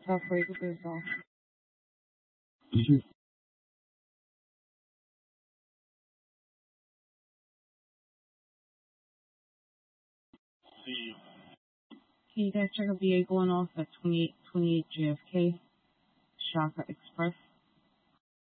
South Lake is off. Can you guys check a VA going off at 2828 JFK, Shaka Express?